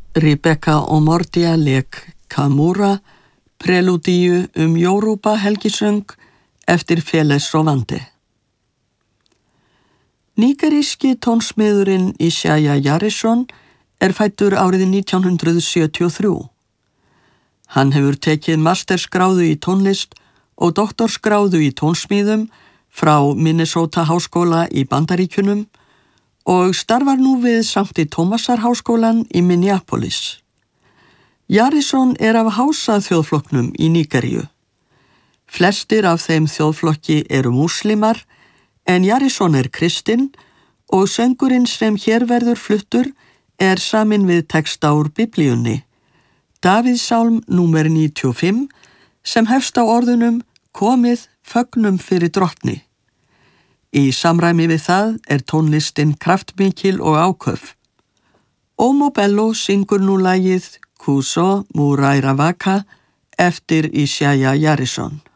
Rebecca Omordia lék Kamura, prelúdíu Yoruba helgisöng eftir Félix Rovandi. Nígeríski tónsmiðurinn Isaiah Harrison fæddur árið 1973. Hann hefur tekið mastersgráðu í tónlist og doktorsgráðu í tónsmíðum frá Minnesota háskóla í Bandaríkjunum og starfar nú við Sankti Tómasar háskólan í Minneapolis. Harrison af Hása-þjóðflokknum í Nígeríu. Flestir af þeim þjóðflokki eru múslimar, en Harrison kristinn og söngurinn sem hér verður fluttur saminn við texta úr Biblíunni, Davíðssálm númer 95, sem hefst á orðunum Komið, fögnum fyrir drottni. Í samræmi við það tónlistin kraftmikil og áköf. Omobello syngur nú lagið Kuso Murairavaka eftir Isaiah Harrison.